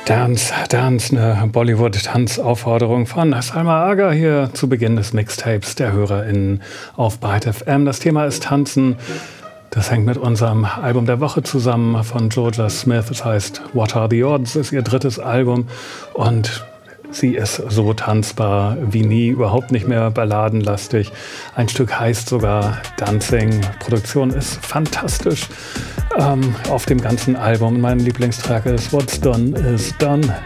Dance, Dance, eine Bollywood-Tanzaufforderung von Salma Agha hier zu Beginn des Mixtapes der HörerInnen auf Byte FM. Das Thema ist Tanzen. Das hängt mit unserem Album der Woche zusammen von Georgia Smith. Das heißt What Are the Odds? Das ist ihr drittes Album und sie ist so tanzbar wie nie, überhaupt nicht mehr balladenlastig. Ein Stück heißt sogar Dancing. Produktion ist fantastisch auf dem ganzen Album. Mein Lieblingstrack ist What's Done is Done.